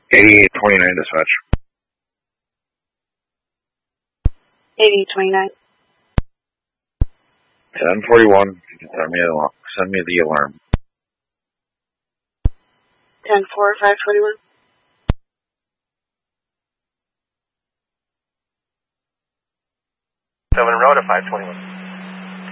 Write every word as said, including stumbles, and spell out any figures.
eighty-eight twenty-nine dispatch. eighty-eight twenty-nine. ten forty-one. Send me, the, send me the alarm. ten four five twenty-one. Seven road at five twenty-one.